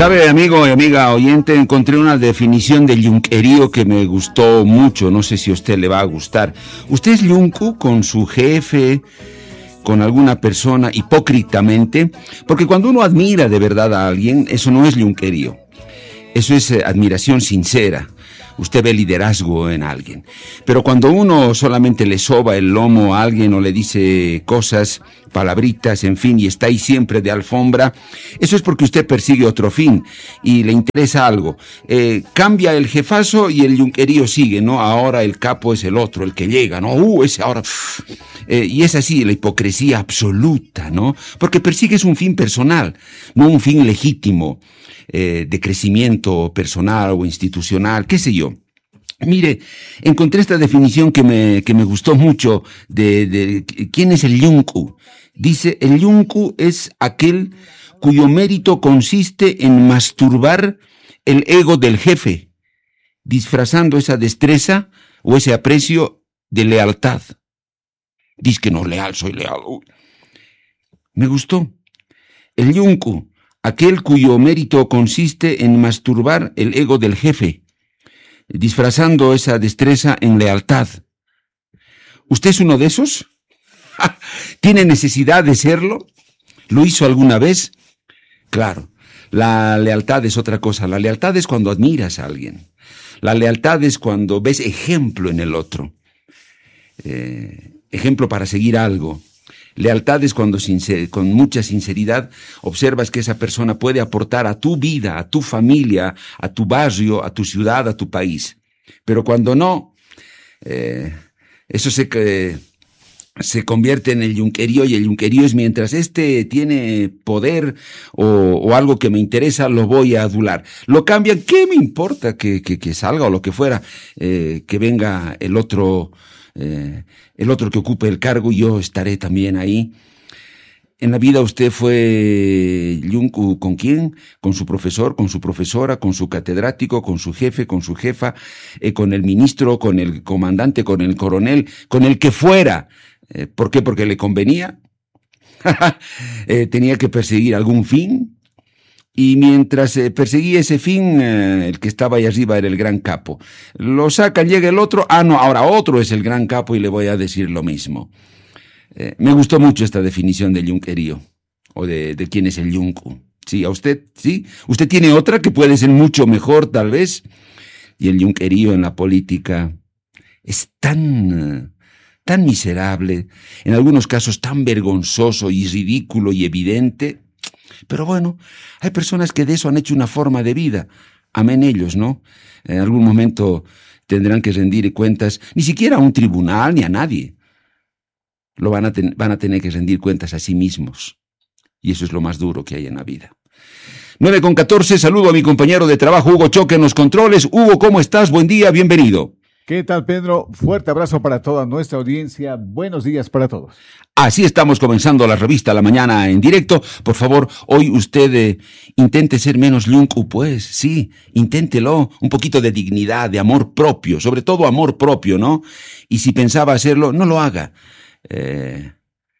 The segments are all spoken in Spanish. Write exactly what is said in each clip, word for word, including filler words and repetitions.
Sabe, amigo y amiga oyente, encontré una definición de yunquerío que me gustó mucho. No sé si a usted le va a gustar. ¿Usted es yuncu con su jefe, con alguna persona hipócritamente? Porque cuando uno admira de verdad a alguien, eso no es yunquerío. Eso es eh, admiración sincera. Usted ve liderazgo en alguien. Pero cuando uno solamente le soba el lomo a alguien o le dice cosas, palabritas, en fin, y está ahí siempre de alfombra, eso es porque usted persigue otro fin y le interesa algo. Eh, cambia el jefazo y el yunquerío sigue, ¿no? Ahora el capo es el otro, el que llega, ¿no? Uh, ese ahora... Eh, y es así, la hipocresía absoluta, ¿no? Porque persigues un fin personal, no un fin legítimo. Eh, de crecimiento personal o institucional, qué sé yo. Mire, encontré esta definición que me, que me gustó mucho de, de quién es el yuncu. Dice, el yuncu es aquel cuyo mérito consiste en masturbar el ego del jefe, disfrazando esa destreza o ese aprecio de lealtad. Dice que no, leal, soy leal. Uy. Me gustó. El yuncu, aquel cuyo mérito consiste en masturbar el ego del jefe, disfrazando esa destreza en lealtad. ¿Usted es uno de esos? ¿Tiene necesidad de serlo? ¿Lo hizo alguna vez? Claro, la lealtad es otra cosa. La lealtad es cuando admiras a alguien. La lealtad es cuando ves ejemplo en el otro. Eh, ejemplo para seguir algo. Lealtad es cuando sincer- con mucha sinceridad observas que esa persona puede aportar a tu vida, a tu familia, a tu barrio, a tu ciudad, a tu país. Pero cuando no, eh, eso se, eh, se convierte en el yunquerío, y el yunquerío es mientras este tiene poder o, o algo que me interesa, lo voy a adular. Lo cambian, ¿qué me importa que, que, que salga o lo que fuera, eh, que venga el otro... Eh, el otro que ocupe el cargo y yo estaré también ahí. En la vida usted fue yuncu ¿con quién? Con su profesor, con su profesora, con su catedrático, con su jefe, con su jefa, eh, con el ministro, con el comandante, con el coronel, con el que fuera. Eh, ¿Por qué? Porque le convenía. eh, tenía que perseguir algún fin. Y mientras eh, perseguía ese fin, eh, el que estaba ahí arriba era el gran capo. Lo sacan, llega el otro, ah no, ahora otro es el gran capo y le voy a decir lo mismo. Eh, me gustó mucho esta definición del yunquerío, o de, de quién es el yuncu. Sí, a usted, sí. Usted tiene otra que puede ser mucho mejor, tal vez. Y el yunquerío en la política es tan... tan miserable, en algunos casos tan vergonzoso y ridículo y evidente. Pero bueno, hay personas que de eso han hecho una forma de vida. Amén ellos, ¿no? En algún momento tendrán que rendir cuentas, ni siquiera a un tribunal ni a nadie. Lo van a, ten- van a tener que rendir cuentas a sí mismos. Y eso es lo más duro que hay en la vida. nueve con catorce, saludo a mi compañero de trabajo, Hugo Choque, en los controles. Hugo, ¿cómo estás? Buen día, bienvenido. ¿Qué tal, Pedro? Fuerte abrazo para toda nuestra audiencia. Buenos días para todos. Así estamos comenzando la revista La Mañana en directo. Por favor, hoy usted eh, intente ser menos yuncu, pues, sí, inténtelo. Un poquito de dignidad, de amor propio, sobre todo amor propio, ¿no? Y si pensaba hacerlo, no lo haga. Eh,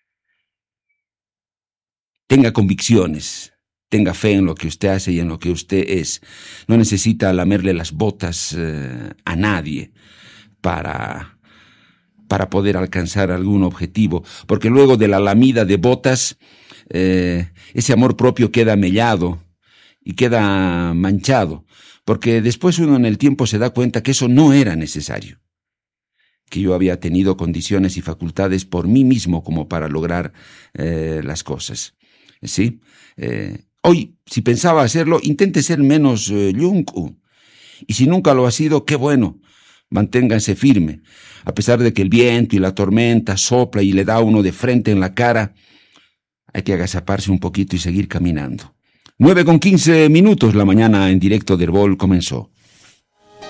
tenga convicciones, tenga fe en lo que usted hace y en lo que usted es. No necesita lamerle las botas eh, a nadie para... para poder alcanzar algún objetivo, porque luego de la lamida de botas, eh, ese amor propio queda mellado y queda manchado, porque después uno en el tiempo se da cuenta que eso no era necesario, que yo había tenido condiciones y facultades por mí mismo como para lograr eh, las cosas, ¿sí? Eh, hoy, si pensaba hacerlo, intente ser menos eh, yuncu, y si nunca lo ha sido, qué bueno. Manténganse firme, a pesar de que el viento y la tormenta sopla y le da a uno de frente en la cara, hay que agazaparse un poquito y seguir caminando. Nueve con quince minutos, la mañana en directo de Herbol comenzó.